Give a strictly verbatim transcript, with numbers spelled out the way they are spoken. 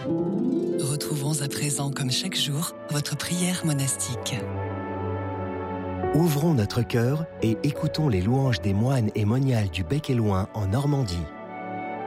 Retrouvons à présent, comme chaque jour, votre prière monastique. Ouvrons notre cœur et écoutons les louanges des moines et moniales du Bec et Loing en Normandie.